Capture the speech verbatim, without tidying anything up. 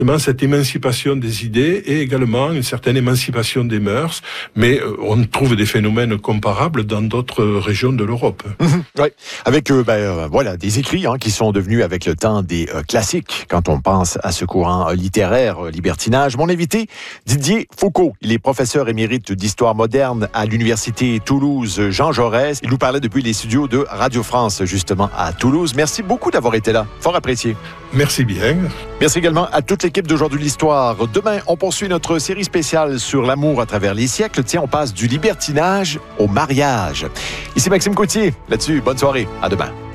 cette émancipation des idées et également une certaine émancipation des mœurs, mais on trouve des phénomènes comparables dans d'autres régions de l'Europe. Mmh, oui, avec euh, ben, euh, voilà, des écrits hein, qui sont devenus avec le temps des euh, classiques quand on pense à ce courant euh, littéraire, euh, libertinage. Mon invité, Didier Foucault, il est professeur émérite d'histoire moderne à l'université Toulouse Jean Jaurès. Il nous parlait depuis les studios de Radio France, justement à Toulouse. Merci beaucoup d'avoir été là, fort apprécié. Merci bien. Merci également à toute l'équipe d'Aujourd'hui l'Histoire. Demain, on poursuit notre série spéciale sur l'amour à travers les siècles. Tiens, on passe du libertinage au mariage. Ici Maxime Coutier. Là-dessus, bonne soirée. À demain.